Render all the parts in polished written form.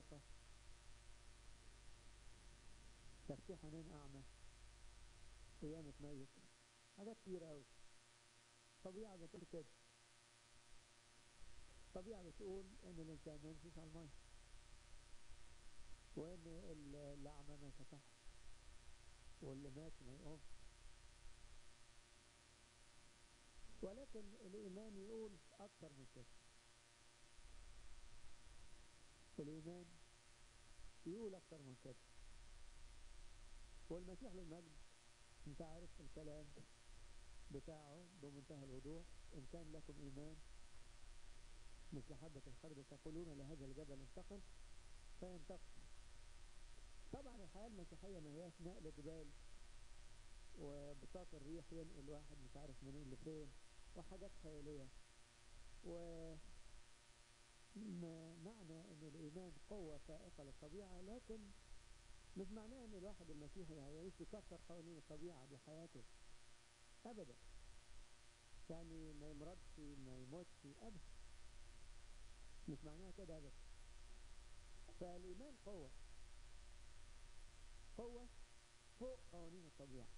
خارقة، تفتيح عينين أعمى، قيامة ميت، حاجات كتير أوي. طبيعة بتقول كده، طبيعة بتقول إن الإنسان ما يمشيش على المية، وإن الأعمى ما يفتحش، واللي مات ما يقوم. ولكن الإيمان يقول أكتر من كده. الإيمان يقول أكتر من كده. والمسيح للمجد أنت عارف الكلام بتاعه بمنتهى الوضوح: إن كان لكم إيمان مثل حبة الخردل تقولون لهذا الجبل انتقل فينتقل. طبعا الحياة المسيحية ما هياش نقل جبال وبساط الريح ينقل واحد مش عارف منين لفين وحاجات خيالية. ومعنى ان الإيمان قوة فائقة للطبيعة، لكن مش معناه ان الواحد المسيحي هيعيش يكسر قوانين الطبيعة دي حياته ابدا، يعني ما يمرضش ما يموتش ابدا، مش معناها كده ابدا. فالإيمان قوة فوق قوانين الطبيعة.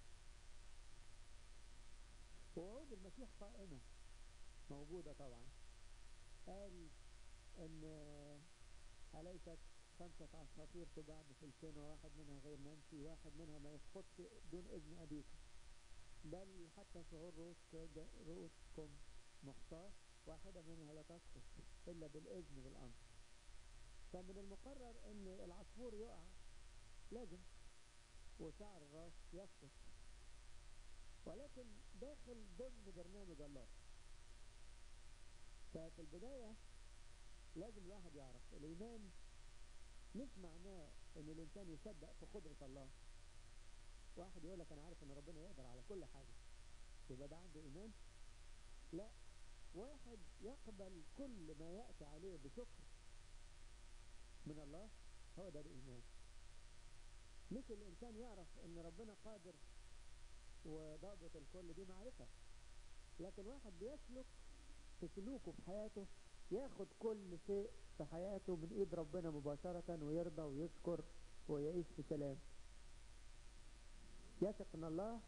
ووعود المسيح قائمة موجودة طبعا. قال ان أليست 5 عصافير تباع بفلسين وواحد منها غير منسي، واحد منها ما يسقطش دون إذن أبيكم، بل حتى شعور رؤوسكم محصاة واحدة منها لا تسقط إلا بالإذن بالأمر. فمن المقرر ان العصفور يقع لازم وشعر الراس يسقط، ولكن داخل ضمن برنامج الله. ففي البداية لازم الواحد يعرف الإيمان مش معناه ان الإنسان يصدق في قدرة الله. واحد يقول لك أنا عارف ان ربنا يقدر على كل حاجة، يبقى ده عنده إيمان؟ لا، واحد يقبل كل ما يأتي عليه بشكر من الله، هو ده الإيمان. مش الإنسان يعرف ان ربنا قادر وضابط الكل، دي معرفة، لكن واحد بيسلك في سلوكه في حياته ياخد كل شيء في حياته من ايد ربنا مباشرة ويرضى ويشكر ويعيش في سلام. يثق ان الله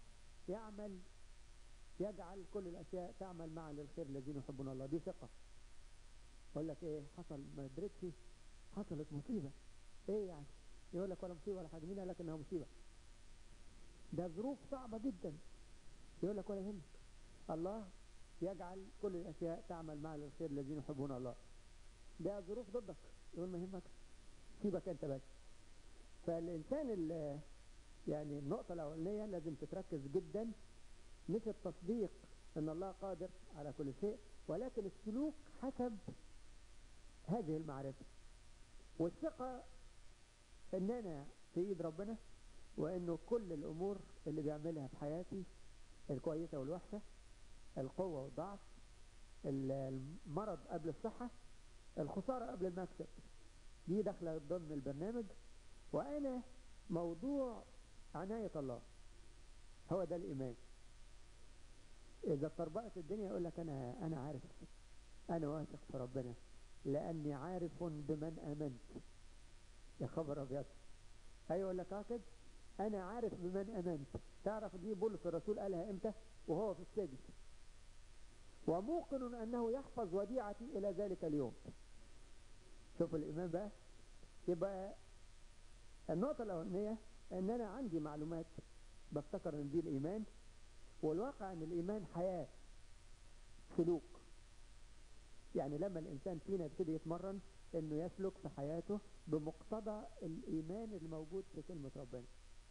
يجعل كل الاشياء تعمل معا للخير الذين يحبون الله. دي ثقة. يقول لك ايه حصل ما درتش، حصلت مصيبة، ايه يعني؟ يقول لك ولا مصيبة ولا حاجة، مين قال لك انها مصيبة؟ ده ظروف صعبة جدا، يقول لك ولا يهمك، الله يجعل كل الاشياء تعمل معا للخير الذين يحبون الله. ده ظروف ضدك، يقول ما يهمك، سيبك انت بس. فالانسان يعني النقطة الاولانية لازم تتركز جدا، مش التصديق ان الله قادر على كل شيء، ولكن السلوك حسب هذه المعرفة، والثقة ان انا في ايد ربنا، وانه كل الامور اللي بيعملها في حياتي الكويسة والوحشة، القوة والضعف، المرض قبل الصحة، الخسارة قبل المكسب، دي داخلة ضمن البرنامج، وانا موضوع عناية الله. هو ده الإيمان. إذا اتطربقت الدنيا يقول لك أنا عارف، أنا واثق في ربنا لأني عارف بمن آمنت. يا خبر أبيض، أيوة يقول لك كده، أنا عارف بمن آمنت. تعرف دي بولس الرسول قالها إمتى؟ وهو في السجن: وموقن أنه يحفظ وديعتي إلى ذلك اليوم. شوف الإيمان بقى. يبقى النقطة الأولانية أن أنا عندي معلومات بفتكر أن دي الإيمان، والواقع أن الإيمان حياة سلوك. يعني لما الإنسان فينا يبتدي يتمرن أنه يسلك في حياته بمقتضى الإيمان الموجود في كلمة ربنا.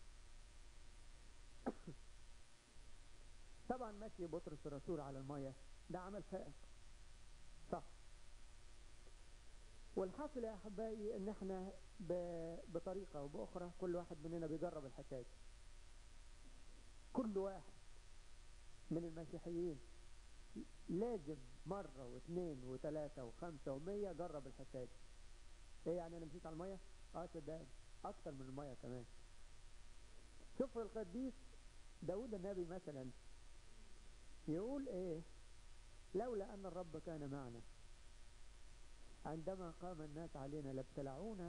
طبعا ماشي بطرس الرسول على المية ده عمل فائق، صح. والحاصل يا أحبائي أن احنا بطريقة أو بأخرى كل واحد مننا بيجرب الحكاية. كل واحد من المسيحيين لازم مرة واثنين وثلاثة وخمسة ومية جرب الحكاية. ايه يعني انا مشيت على المية؟ صدقني اكتر من المية كمان. شوف القديس داود النبي مثلا يقول ايه: لولا ان الرب كان معنا عندما قام الناس علينا لابتلعونا